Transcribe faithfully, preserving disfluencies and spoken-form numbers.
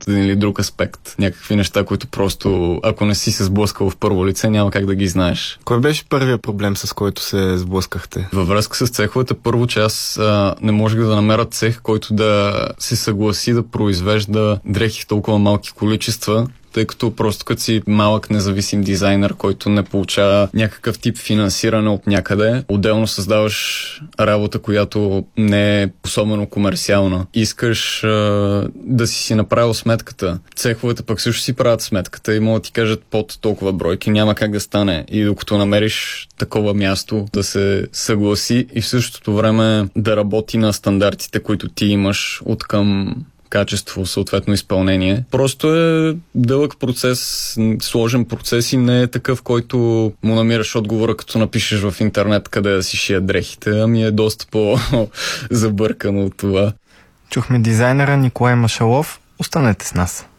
от един или друг аспект. Някакви неща, които просто, ако не си се сблъскал в първо лице, няма как да ги знаеш. Кой беше първият проблем, с който се сблъскахте? Във връзка с цеховете, първо, че аз а, не можех да намеря цех, който да се съгласи да произвежда дрехи в толкова малки количества, тъй като просто като си малък независим дизайнер, който не получава някакъв тип финансиране от някъде, отделно създаваш работа, която не е особено комерциална. Искаш а, да си си направил сметката. Цеховете пък също си правят сметката и могат да ти кажат под толкова бройки, няма как да стане. И докато намериш такова място да се съгласи и в същото време да работи на стандартите, които ти имаш от към качество, съответно изпълнение. Просто е дълъг процес, сложен процес и не е такъв, който му намираш отговора, като напишеш в интернет къде да си шия дрехите, ами е доста по-забъркано от това. Чухме дизайнера Николай Машалов. Останете с нас.